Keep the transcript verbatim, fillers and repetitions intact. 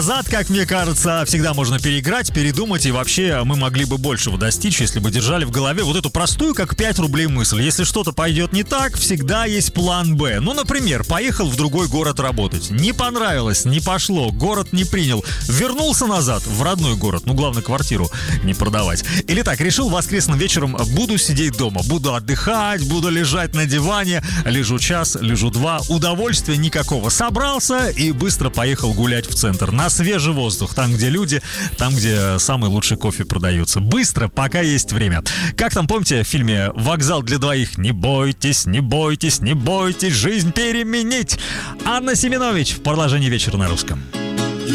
Назад, как мне кажется, всегда можно переиграть, передумать, и вообще мы могли бы большего достичь, если бы держали в голове вот эту простую, как пять рублей мысль. Если что-то пойдет не так, всегда есть план Б. Ну, например, поехал в другой город работать. Не понравилось, не пошло, город не принял. Вернулся назад в родной город, ну, главное, квартиру не продавать. Или так, решил воскресным вечером, буду сидеть дома, буду отдыхать, буду лежать на диване, лежу час, лежу два, удовольствия никакого. Собрался и быстро поехал гулять в центр, на свежий воздух, там, где люди, там, где самый лучший кофе продается. Быстро, пока есть время. Как там, помните, в фильме «Вокзал для двоих»? Не бойтесь, не бойтесь, не бойтесь жизнь переменить. Анна Семенович в продолжении вечера на русском.